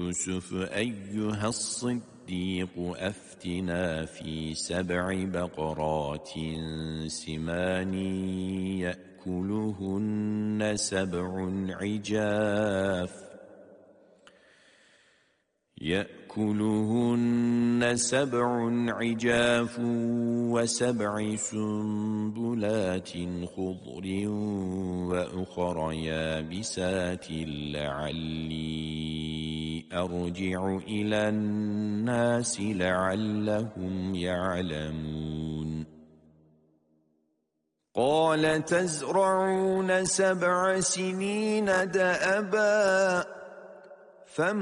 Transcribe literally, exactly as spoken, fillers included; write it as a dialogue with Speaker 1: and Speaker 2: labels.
Speaker 1: يوسف أيها الصديق أفتنا في سبع بقرات سمان يأكلهن سبع عجاف يأكلهن سبع عجاف وسبع سنبلات خضر وأخر يابسات لعلي أرجع إلى الناس لعلهم يعلمون قال تزرعون سبع سنين دأبا فما